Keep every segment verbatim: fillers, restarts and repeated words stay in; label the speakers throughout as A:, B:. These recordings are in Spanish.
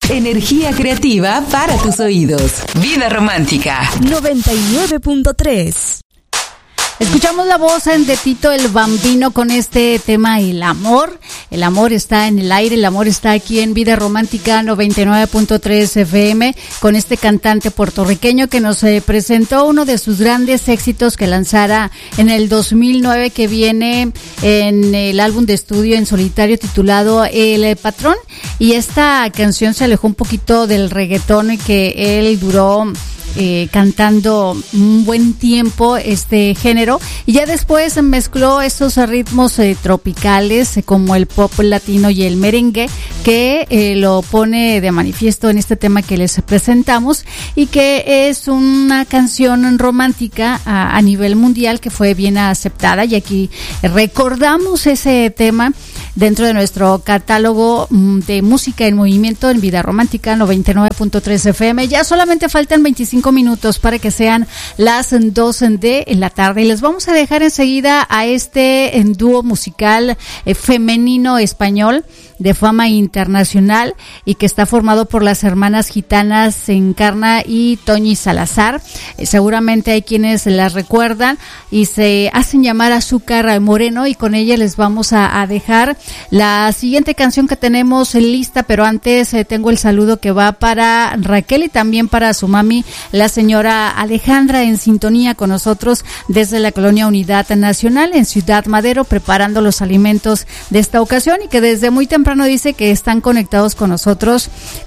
A: Energía creativa para tus oídos. Vida Romántica
B: noventa y nueve punto tres.
C: Escuchamos la voz de Tito el Bambino con este tema, el amor. El amor está en el aire, el amor está aquí en Vida Romántica noventa y nueve punto tres F M con este cantante puertorriqueño que nos eh, presentó uno de sus grandes éxitos que lanzara en el dos mil nueve, que viene en el álbum de estudio en solitario titulado El Patrón. Y esta canción se alejó un poquito del reggaetón que él duró Eh, cantando un buen tiempo este género, y ya después mezcló estos ritmos eh, tropicales eh, como el pop latino y el merengue, que eh, lo pone de manifiesto en este tema que les presentamos, y que es una canción romántica a, a nivel mundial que fue bien aceptada, y aquí recordamos ese tema dentro de nuestro catálogo de música en movimiento en Vida Romántica noventa y nueve punto tres F M. Ya solamente faltan veinticinco minutos para que sean las dos de la tarde, y les vamos a dejar enseguida a este en dúo musical eh, femenino español de fama internacional, y que está formado por las hermanas gitanas Encarna y Toñi Salazar. Eh, seguramente hay quienes las recuerdan y se hacen llamar Azúcar Moreno, y con ella les vamos a, a dejar la siguiente canción que tenemos lista, pero antes eh, tengo el saludo que va para Raquel y también para su mami, la señora Alejandra, en sintonía con nosotros desde la Colonia Unidad Nacional en Ciudad Madero, preparando los alimentos de esta ocasión, y que desde muy temprano dice que están conectados con nosotros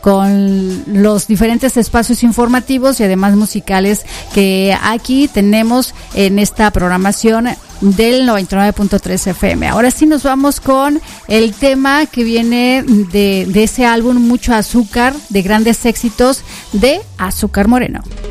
C: con los diferentes espacios informativos y además musicales que aquí tenemos en esta programación del noventa y nueve punto tres F M. Ahora sí nos vamos con el tema que viene de, de ese álbum Mucho Azúcar, de grandes éxitos de Azúcar Moreno.